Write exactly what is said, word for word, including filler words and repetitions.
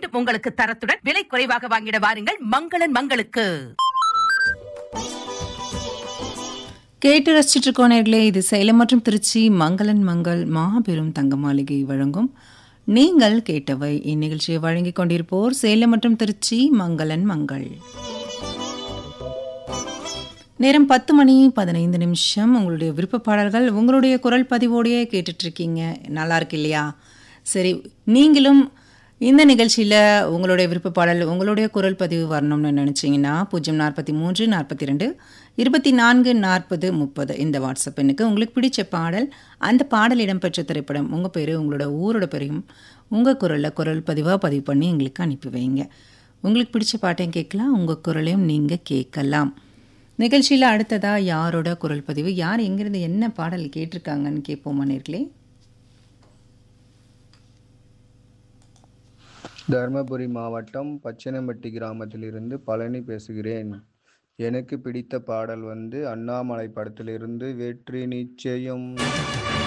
மீண்டும் உங்களுக்கு தரத்துடன் விலை குறைவாக வாங்கிட வாருங்கள் மங்களன் மங்களுக்கு. கேட்டு ரசிச்சுட்டு இருக்கோம் நேர்களே. இது சேலம் மற்றும் திருச்சி மங்களன் மங்கள் மாபெரும் தங்க மாளிகை வழங்கும் நீங்கள் கேட்டவை. இந்நிகழ்ச்சியை வழங்கிக் கொண்டிருப்போர் சேலம் மற்றும் திருச்சி மங்களன் மங்கள். நேரம் பத்து மணி பதினைந்து நிமிஷம். உங்களுடைய விருப்ப பாடல்கள் உங்களுடைய குரல் பதிவோடையே கேட்டுட்டு இருக்கீங்க. நல்லா இருக்கு இல்லையா? சரி, நீங்களும் இந்த நிகழ்ச்சியில் உங்களுடைய விருப்ப பாடல் உங்களுடைய குரல் பதிவு வரணும்னு நினச்சிங்கன்னா பூஜ்ஜியம் நாற்பத்தி மூன்று நாற்பத்தி ரெண்டு இருபத்தி நான்கு நாற்பது முப்பது இந்த வாட்ஸ்அப் எண்ணுக்கு உங்களுக்கு பிடிச்ச பாடல், அந்த பாடல் இடம்பெற்ற திரைப்படம், உங்கள் பேர், உங்களோட ஊரோட பேரையும் உங்கள் குரலில் குரல் பதிவாக பதிவு பண்ணி எங்களுக்கு அனுப்பி வைங்க. உங்களுக்கு பிடிச்ச பாட்டையும் கேட்கலாம், உங்கள் குரலையும் நீங்கள் கேட்கலாம். நிகழ்ச்சியில் அடுத்ததாக யாரோட குரல் பதிவு, யார் எங்கேருந்து என்ன பாடல் கேட்டிருக்காங்கன்னு கேட்போமா நேர்களே? தர்மபுரி மாவட்டம் பச்சனம்பட்டி கிராமத்திலிருந்து பழனி பேசுகிறேன். எனக்கு பிடித்த பாடல் வந்து அண்ணாமலை படத்திலிருந்து வெற்றி நிச்சயம்.